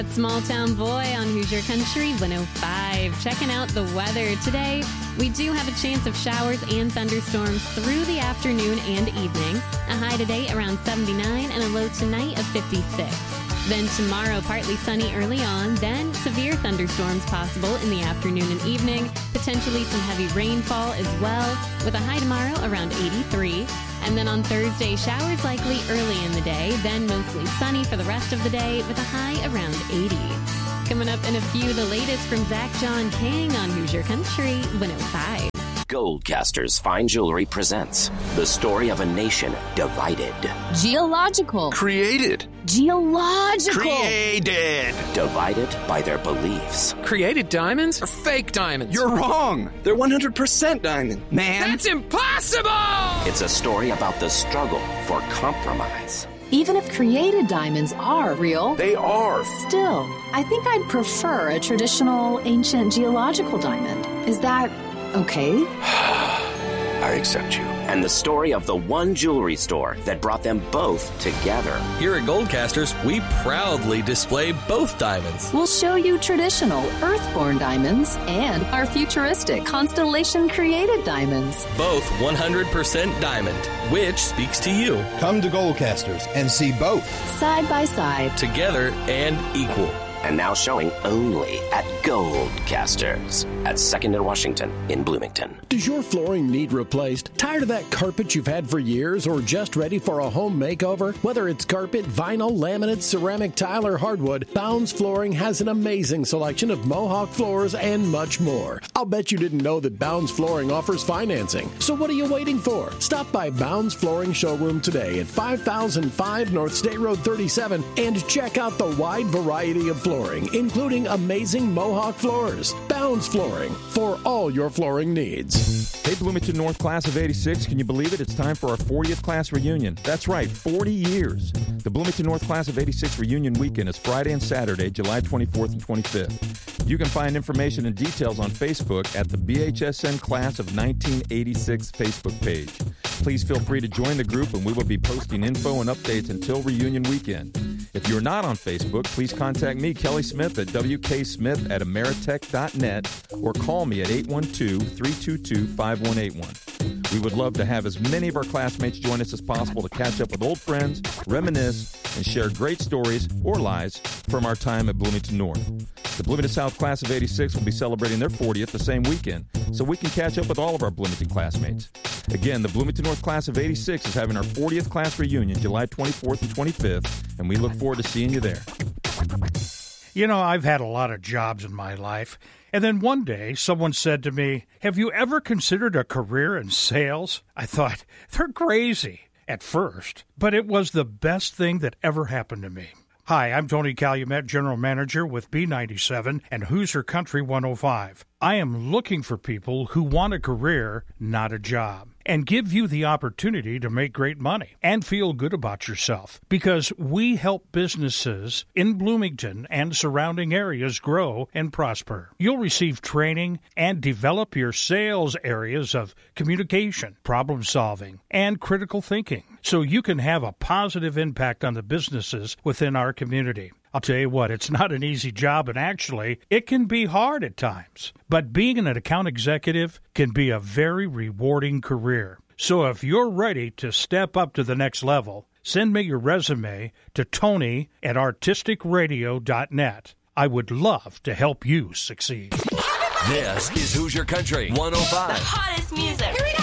Small Town Boy on Hoosier Country 105. Checking out the weather today. We do have a chance of showers and thunderstorms through the afternoon and evening. A high today around 79 and a low tonight of 56. Then tomorrow, partly sunny early on, then severe thunderstorms possible in the afternoon and evening, potentially some heavy rainfall as well, with a high tomorrow around 83. And then on Thursday, showers likely early in the day, then mostly sunny for the rest of the day, with a high around 80. Coming up in a few, the latest from Zach John King on Hoosier Country 105. Goldcasters Fine Jewelry presents the story of a nation divided. Geological. Created. Geological. Created. Divided by their beliefs. Created diamonds are fake diamonds. You're wrong. They're 100% diamond, man. That's impossible! It's a story about the struggle for compromise. Even if created diamonds are real, They are. still, I think I'd prefer a traditional ancient geological diamond. Is that okay? I accept you. And the story of the one jewelry store that brought them both together. Here at Goldcasters, we proudly display both diamonds. We'll show you traditional earthborn diamonds and our futuristic constellation created diamonds. Both 100% diamond, which speaks to you. Come to Goldcasters and see both. Side by side. Together and equal. And now showing only at Goldcasters at 2nd and Washington in Bloomington. Does your flooring need replaced? Tired of that carpet you've had for years or just ready for a home makeover? Whether it's carpet, vinyl, laminate, ceramic, tile, or hardwood, Bounds Flooring has an amazing selection of Mohawk floors and much more. I'll bet you didn't know that Bounds Flooring offers financing. So what are you waiting for? Stop by Bounds Flooring Showroom today at 5005 North State Road 37 and check out the wide variety of flooring, including amazing Mohawk floors. Bounds Flooring, for all your flooring needs. Hey, Bloomington North Class of 86, can you believe it? It's time for our 40th class reunion. That's right, 40 years. The Bloomington North Class of 86 reunion weekend is Friday and Saturday, July 24th and 25th. You can find information and details on Facebook at the BHSN Class of 1986 Facebook page. Please feel free to join the group, and we will be posting info and updates until reunion weekend. If you're not on Facebook, please contact me, Kelly Smith, at wksmith@ameritech.net or call me at 812-322-5181. We would love to have as many of our classmates join us as possible to catch up with old friends, reminisce, and share great stories or lies from our time at Bloomington North. The Bloomington South Class of 86 will be celebrating their 40th the same weekend, so we can catch up with all of our Bloomington classmates. Again, the Bloomington North Class of 86 is having our 40th class reunion July 24th and 25th, and we look forward to seeing you there. You know, I've had a lot of jobs in my life, and then one day someone said to me, "Have you ever considered a career in sales?" I thought, they're crazy at first, but it was the best thing that ever happened to me. Hi, I'm Tony Calumet, General Manager with B97 and Hoosier Country 105. I am looking for people who want a career, not a job, and give you the opportunity to make great money and feel good about yourself, because we help businesses in Bloomington and surrounding areas grow and prosper. You'll receive training and develop your sales areas of communication, problem solving, and critical thinking, so you can have a positive impact on the businesses within our community. I'll tell you what, it's not an easy job, and actually, it can be hard at times. But being an account executive can be a very rewarding career. So if you're ready to step up to the next level, send me your resume to Tony@artisticradio.net. I would love to help you succeed. This is Hoosier Country 105. The hottest music. Here we go.